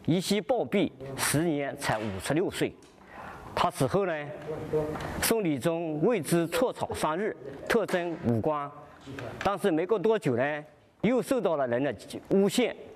一夕暴毙，时年才56岁。他死后呢，宋理宗为之辍草3日，特征武官。但是没过多久呢，又受到了人的诬陷，